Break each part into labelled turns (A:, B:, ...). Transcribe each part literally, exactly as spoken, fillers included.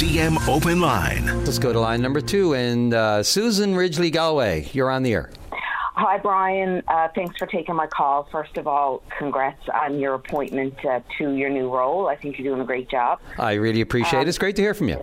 A: C M Open Line.
B: Let's go to line number two. And uh, Susan Ridgely Galway, you're on the air.
C: Hi, Brian. Uh, thanks for taking my call. First of all, congrats on your appointment uh, to your new role. I think you're doing a great job.
B: I really appreciate
C: um,
B: it. It's great to hear from you.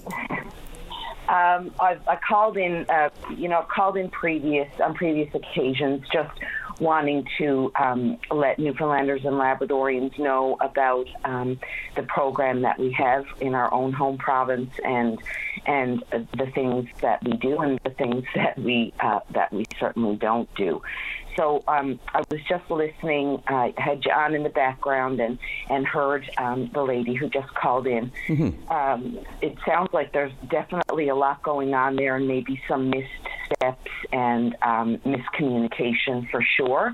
C: Um, I've, I called in, uh, you know, I've called in previous on previous occasions, just wanting to um, let Newfoundlanders and Labradorians know about um, the program that we have in our own home province, and and uh, the things that we do and the things that we uh, that we certainly don't do. So um, I was just listening, I uh, had you on in the background and, and heard um, the lady who just called in. Mm-hmm. Um, it sounds like there's definitely a lot going on there, and maybe some missed steps and um, miscommunication for sure.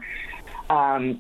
C: Um,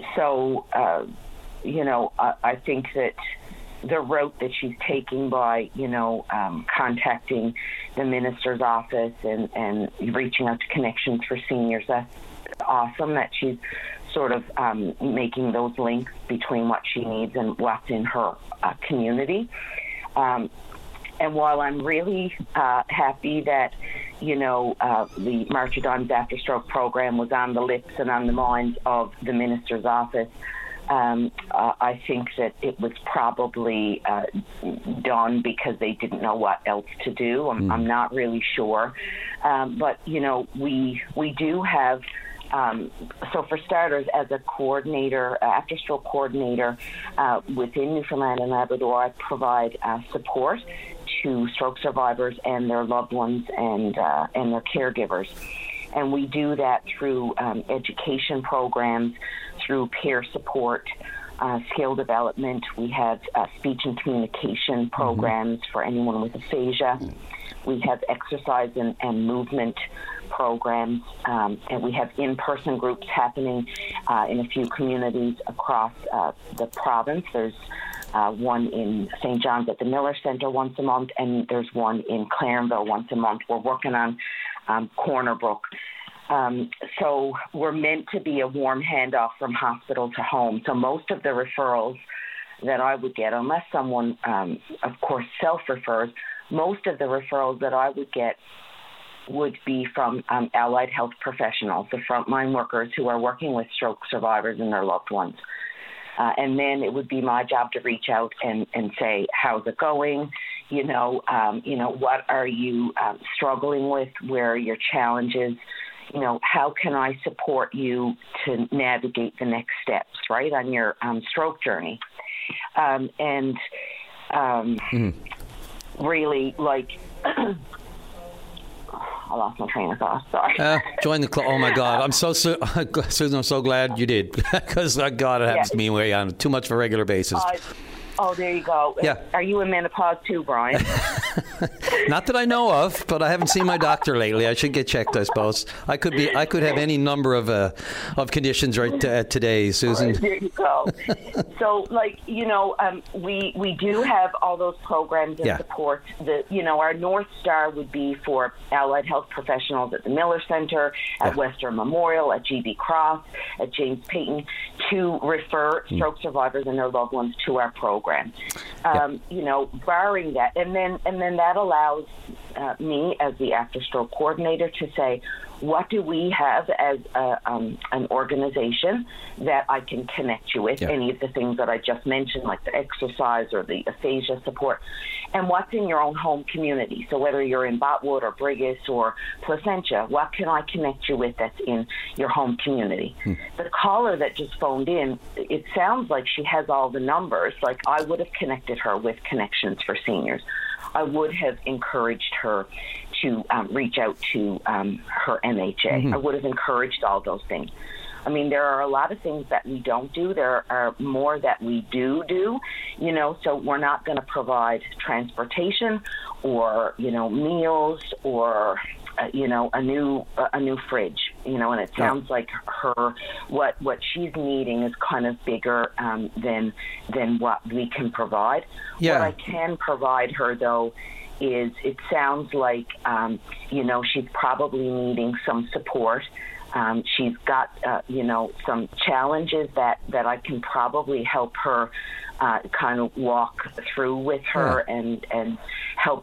C: so, uh, you know, I, I think that the route that she's taking by, you know, um, contacting the minister's office and, and reaching out to Connections for Seniors, that's awesome that she's sort of um, making those links between what she needs and what's in her uh, community. Um, and while I'm really uh, happy that, you know, uh, the March of Dimes After Stroke program was on the lips and on the minds of the minister's office, Um, uh, I think that it was probably uh, done because they didn't know what else to do. I'm, mm. I'm not really sure. Um, but, you know, we we do have, um, so for starters, as a coordinator, uh, after stroke coordinator uh, within Newfoundland and Labrador, I provide uh, support to stroke survivors and their loved ones and uh, and their caregivers. And we do that through um, education programs, through peer support, uh, skill development. We have uh, speech and communication programs mm-hmm. for anyone with aphasia. We have exercise and, and movement programs, um, and we have in-person groups happening uh, in a few communities across uh, the province. There's uh, one in Saint John's at the Miller Centre once a month, and there's one in Clarenville once a month. We're working on um, Corner Brook. Um, so we're meant to be a warm handoff from hospital to home. So most of the referrals that I would get, unless someone, um, of course, self-refers, most of the referrals that I would get would be from um, allied health professionals, the frontline workers who are working with stroke survivors and their loved ones. Uh, and then it would be my job to reach out and, and say, how's it going? You know, um, you know, what are you um, struggling with? Where are your challenges? You know, how can I support you to navigate the next steps, right, on your um, stroke journey? Um, and um, mm. really, like, I lost my train of thought, sorry.
B: Uh, join the club. Oh, my God. I'm so, so, Susan, I'm so glad you did, because, uh, God, it happens yeah. to me way on too much of a regular basis.
C: Uh, Oh, there you go.
B: Yeah.
C: Are you in menopause too, Brian?
B: Not that I know of, but I haven't seen my doctor lately. I should get checked, I suppose. I could be. I could have any number of uh, of conditions right t- uh, today, Susan.
C: Right, there you go. So, like, you know, um, we we do have all those programs and yeah. support. The you know, our North Star would be for allied health professionals at the Miller Centre, at yeah. Western Memorial, at G B Cross, at James Payton, to refer mm. stroke survivors and their loved ones to our program. Um, yep. You know, barring that, and then and then that allows uh, me as the after stroke coordinator to say, what do we have as a, um, an organization that I can connect you with? Yep. Any of the things that I just mentioned, like the exercise or the aphasia support, and what's in your own home community. So whether you're in Botwood or Brigus or Placentia, what can I connect you with that's in your home community? Hmm. The caller that just phoned in, it sounds like she has all the numbers. Like, I would have connected her with Connections for Seniors. I would have encouraged her to um, reach out to um, her M H A. Mm-hmm. I would have encouraged all those things. I mean, there are a lot of things that we don't do. There are more that we do do, you know, so we're not going to provide transportation or, you know, meals or, uh, you know, a new uh, a new fridge, you know, and it sounds yeah. like her, what what she's needing is kind of bigger um, than, than what we can provide.
B: Yeah.
C: What I can provide her, though, is it sounds like, um, you know, she's probably needing some support. Um, she's got, uh, you know, some challenges that, that I can probably help her uh, kind of walk through with her yeah. and, and